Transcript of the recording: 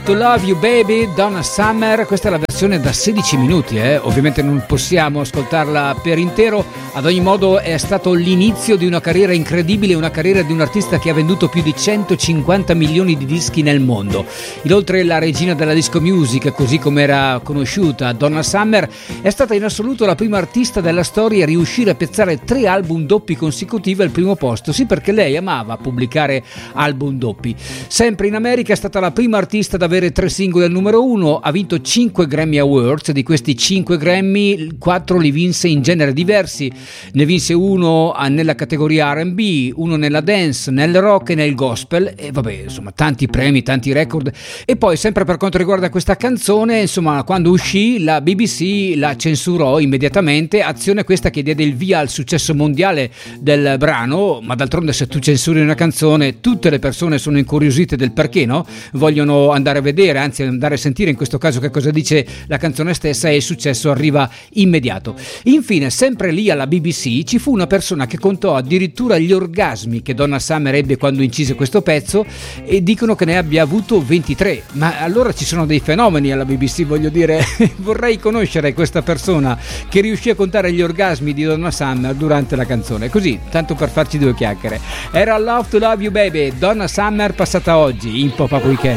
to Love You Baby, Donna Summer. Questa è la versione da 16 minuti, ovviamente non possiamo ascoltarla per intero. Ad ogni modo è stato l'inizio di una carriera incredibile, una carriera di un artista che ha venduto più di 150 milioni di dischi nel mondo. Inoltre la regina della disco music, così come era conosciuta, Donna Summer, è stata in assoluto la prima artista della storia a riuscire a piazzare 3 album doppi consecutivi al primo posto. Sì, perché lei amava pubblicare album doppi. Sempre in America è stata la prima artista ad avere 3 singoli al numero 1, ha vinto 5 Grammy Awards, di questi 5 Grammy 4 li vinse in generi diversi, ne vinse uno nella categoria R&B, uno nella dance, nel rock e nel gospel, e vabbè, insomma, tanti premi, tanti record. E poi sempre per quanto riguarda questa canzone, insomma, quando uscì la BBC la censurò immediatamente, azione questa che diede il via al successo mondiale del brano. Ma d'altronde, se tu censuri una canzone, tutte le persone sono incuriosite del perché, no? Vogliono andare a vedere, anzi andare a sentire in questo caso che cosa dice la canzone stessa, e il successo arriva immediato. Infine, sempre lì alla BBC ci fu una persona che contò addirittura gli orgasmi che Donna Summer ebbe quando incise questo pezzo, e dicono che ne abbia avuto 23. Ma allora ci sono dei fenomeni alla BBC, voglio dire. Vorrei conoscere questa persona che riuscì a contare gli orgasmi di Donna Summer durante la canzone, così, tanto per farci due chiacchiere. Era Love to Love You Baby, Donna Summer, passata oggi in Pop-Up Weekend.